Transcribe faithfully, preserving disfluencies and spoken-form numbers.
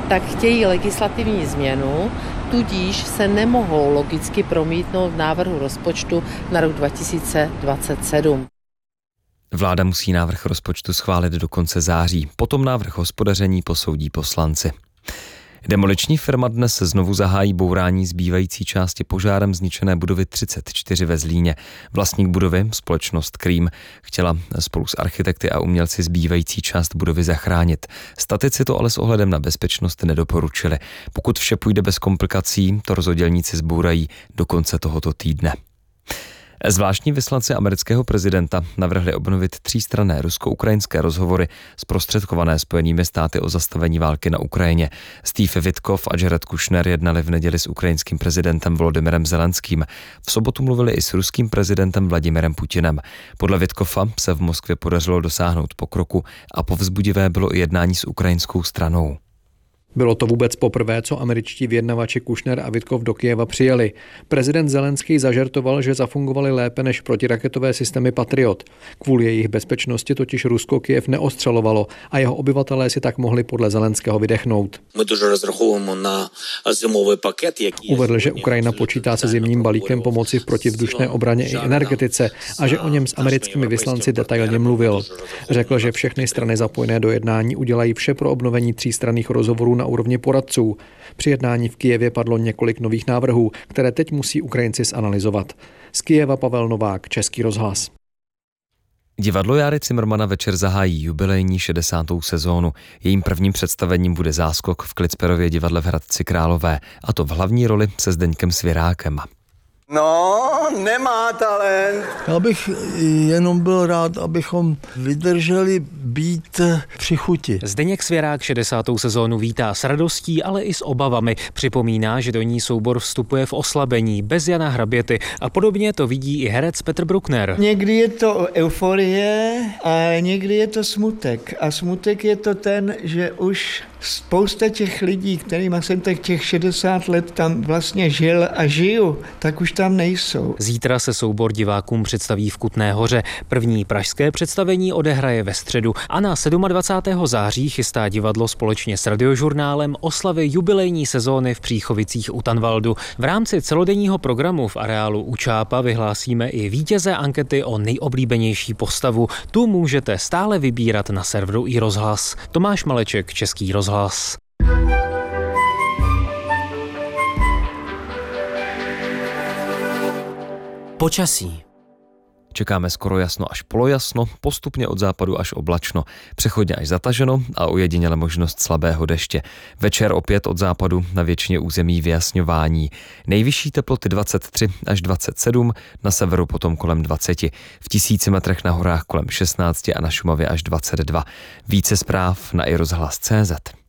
tak chtějí legislativní změnu, tudíž se nemohou logicky promítnout v návrhu rozpočtu na rok dva tisíce dvacet sedm. Vláda musí návrh rozpočtu schválit do konce září, potom návrh hospodaření posoudí poslanci. Demoliční firma dnes znovu zahájí bourání zbývající části požárem zničené budovy třicet čtyři ve Zlíně. Vlastník budovy, společnost Cream, chtěla spolu s architekty a umělci zbývající část budovy zachránit. Statici to ale s ohledem na bezpečnost nedoporučili. Pokud vše půjde bez komplikací, to rozdělníci zbourají do konce tohoto týdne. Zvláštní vyslanci amerického prezidenta navrhli obnovit třístranné rusko-ukrajinské rozhovory zprostředkované Spojenými státy o zastavení války na Ukrajině. Steve Witkoff a Jared Kushner jednali v neděli s ukrajinským prezidentem Volodymyrem Zelenským. V sobotu mluvili i s ruským prezidentem Vladimirem Putinem. Podle Witkoffa se v Moskvě podařilo dosáhnout pokroku a povzbudivé bylo i jednání s ukrajinskou stranou. Bylo to vůbec poprvé, co američtí vyjednavači Kushner a Witkov do Kyjeva přijeli. Prezident Zelenský zažertoval, že zafungovaly lépe než protiraketové systémy Patriot. Kvůli jejich bezpečnosti totiž Rusko Kyjev neostřelovalo a jeho obyvatelé si tak mohli podle Zelenského vydechnout. Uvedl, že Ukrajina počítá se zimním balíkem pomoci v protivzdušné obraně i energetice a že o něm s americkými vyslanci detailně mluvil. Řekl, že všechny strany zapojené do jednání udělají vše pro obnovení třístranných rozhovorů na úrovni poradců. Při jednání v Kyjevě padlo několik nových návrhů, které teď musí Ukrajinci zanalyzovat. Z Kyjeva Pavel Novák, Český rozhlas. Divadlo Járy Cimrmana večer zahájí jubilejní šedesátou sezónu. Jejím prvním představením bude záskok v Klicperově divadle v Hradci Králové, a to v hlavní roli se Zdeňkem Svěrákem. No, nemá talent. Já bych jenom byl rád, abychom vydrželi být při chuti. Zdeněk Svěrák šedesátou sezónu vítá s radostí, ale i s obavami. Připomíná, že do ní soubor vstupuje v oslabení, bez Jana Hraběty, a podobně to vidí i herec Petr Bruckner. Někdy je to euforie a někdy je to smutek. A smutek je to ten, že už spousta těch lidí, kterýma jsem tak těch šedesát let tam vlastně žil a žiju, tak už tam nejsou. Zítra se soubor divákům představí v Kutné Hoře. První pražské představení odehraje ve středu a na dvacátého sedmého září chystá divadlo společně s Radiožurnálem oslavy jubilejní sezóny v Příchovicích u Tanvaldu. V rámci celodenního programu v areálu u Čápa vyhlásíme i vítěze ankety o nejoblíbenější postavu. Tu můžete stále vybírat na serveru iRozhlas. Tomáš Maleček, Český rozhlas. Počasí. Čekáme skoro jasno až polojasno, postupně od západu až oblačno, přechodně až zataženo a ojediněle možnost slabého deště. Večer opět od západu na většině území vyjasňování. Nejvyšší teploty dvacet tři až dvacet sedm, na severu potom kolem dvacet, v tisíci metrech na horách kolem šestnáct a na Šumavě až dvacet dva. Více zpráv na iRozhlas tečka cé zet.